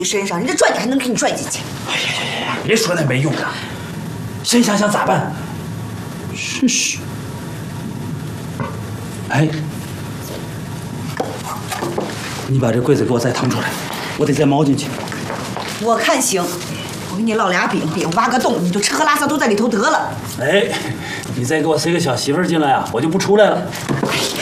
你身上，人家拽你还能给你拽进去。 哎呀，别说那没用的，先想想咋办。是。哎，你把这柜子给我再腾出来，我得再猫进去。 我看行，我给你烙俩饼，挖个洞，你就吃喝拉撒都在里头得了。 哎，你再给我塞个小媳妇儿进来啊，我就不出来了。 哎呀，